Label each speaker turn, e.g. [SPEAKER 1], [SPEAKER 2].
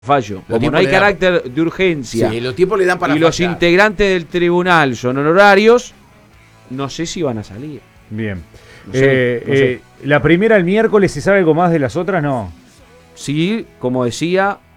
[SPEAKER 1] fallo. Como no hay carácter de urgencia,
[SPEAKER 2] sí, los tiempos le dan para
[SPEAKER 1] y los integrantes del tribunal son honorarios, no sé si van a salir.
[SPEAKER 3] Bien.
[SPEAKER 1] No sé.
[SPEAKER 3] La primera el miércoles, ¿se sabe algo más de las otras? No.
[SPEAKER 1] Sí, como decía,